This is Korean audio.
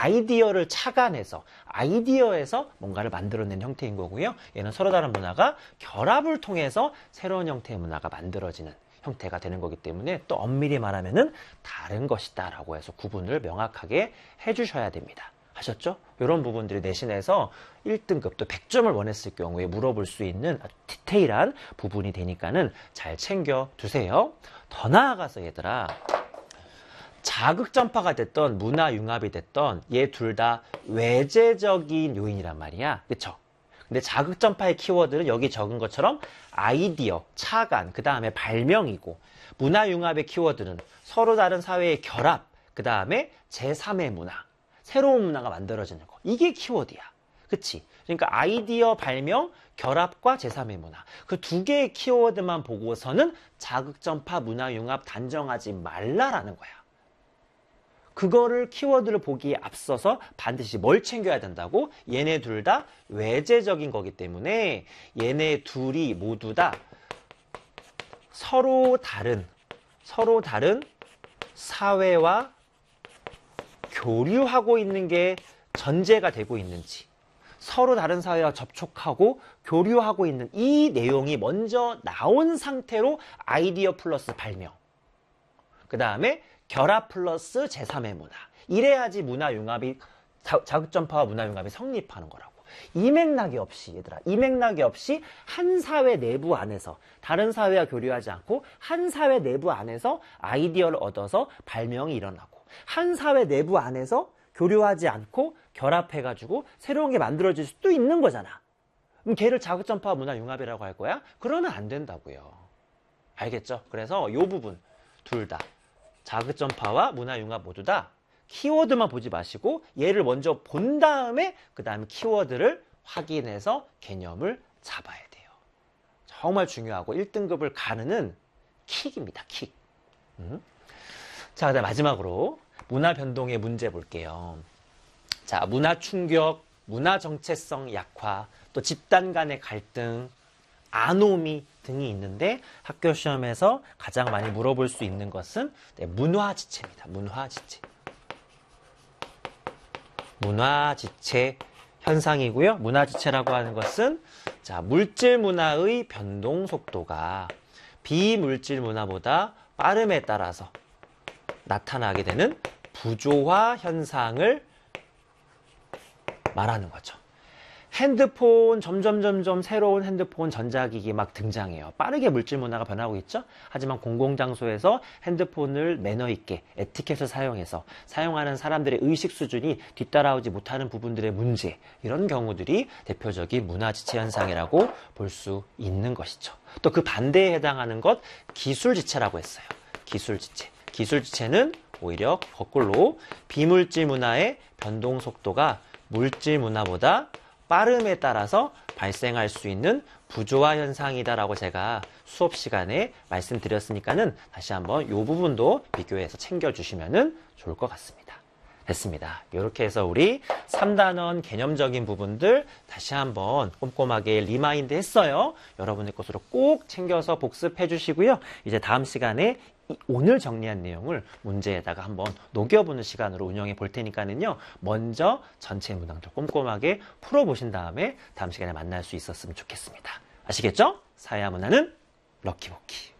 아이디어를 착안해서 아이디어에서 뭔가를 만들어낸 형태인 거고요. 얘는 서로 다른 문화가 결합을 통해서 새로운 형태의 문화가 만들어지는 형태가 되는 거기 때문에 또 엄밀히 말하면은 다른 것이다 라고 해서 구분을 명확하게 해주셔야 됩니다. 하셨죠? 이런 부분들이 내신에서 1등급 또 100점을 원했을 경우에 물어볼 수 있는 디테일한 부분이 되니까는 잘 챙겨 두세요. 더 나아가서 얘들아, 자극전파가 됐던 문화융합이 됐던 얘 둘 다 외재적인 요인이란 말이야. 그쵸? 근데 자극전파의 키워드는 여기 적은 것처럼 아이디어, 착안, 그 다음에 발명이고, 문화융합의 키워드는 서로 다른 사회의 결합, 그 다음에 제3의 문화, 새로운 문화가 만들어지는 거. 이게 키워드야. 그치? 그러니까 아이디어, 발명, 결합과 제3의 문화. 그 두 개의 키워드만 보고서는 자극전파, 문화융합 단정하지 말라라는 거야. 그거를 키워드를 보기에 앞서서 반드시 뭘 챙겨야 된다고? 얘네 둘 다 외재적인 거기 때문에 얘네 둘이 모두 다 서로 다른 사회와 교류하고 있는 게 전제가 되고 있는지, 서로 다른 사회와 접촉하고 교류하고 있는 이 내용이 먼저 나온 상태로 아이디어 플러스 발명, 그 다음에 결합 플러스 제3의 문화, 이래야지 문화융합이, 자극전파와 문화융합이 성립하는 거라고. 이 맥락이 없이, 얘들아, 이 맥락이 없이 한 사회 내부 안에서 다른 사회와 교류하지 않고 한 사회 내부 안에서 아이디어를 얻어서 발명이 일어나고, 한 사회 내부 안에서 교류하지 않고 결합해가지고 새로운 게 만들어질 수도 있는 거잖아. 그럼 걔를 자극전파와 문화융합이라고 할 거야? 그러면 안 된다고요. 알겠죠? 그래서 이 부분 둘 다, 자극전파와 문화융합 모두 다 키워드만 보지 마시고 얘를 먼저 본 다음에 그 다음에 키워드를 확인해서 개념을 잡아야 돼요. 정말 중요하고 1등급을 가르는 킥입니다. 킥. 자, 그다음 마지막으로 문화 변동의 문제 볼게요. 자, 문화 충격, 문화 정체성 약화, 또 집단 간의 갈등, 아노미 등이 있는데 학교 시험에서 가장 많이 물어볼 수 있는 것은 문화지체입니다. 문화지체. 문화지체 현상이고요. 문화지체라고 하는 것은 자, 물질 문화의 변동 속도가 비물질 문화보다 빠름에 따라서 나타나게 되는 부조화 현상을 말하는 거죠. 핸드폰 점점 새로운 핸드폰 전자기기 막 등장해요. 빠르게 물질 문화가 변하고 있죠. 하지만 공공장소에서 핸드폰을 매너 있게 에티켓을 사용해서 사용하는 사람들의 의식 수준이 뒤따라오지 못하는 부분들의 문제, 이런 경우들이 대표적인 문화지체 현상이라고 볼 수 있는 것이죠. 또 그 반대에 해당하는 것 기술지체라고 했어요. 기술지체. 기술지체는 오히려 거꾸로 비물질 문화의 변동 속도가 물질 문화보다 빠름에 따라서 발생할 수 있는 부조화 현상이다라고 제가 수업 시간에 말씀드렸으니까는 다시 한번 이 부분도 비교해서 챙겨주시면 좋을 것 같습니다. 됐습니다. 이렇게 해서 우리 3단원 개념적인 부분들 다시 한번 꼼꼼하게 리마인드 했어요. 여러분의 것으로 꼭 챙겨서 복습해 주시고요. 이제 다음 시간에 오늘 정리한 내용을 문제에다가 한번 녹여보는 시간으로 운영해 볼 테니까는요. 먼저 전체 문항들 꼼꼼하게 풀어보신 다음에 다음 시간에 만날 수 있었으면 좋겠습니다. 아시겠죠? 사회와 문화는 럭키버키.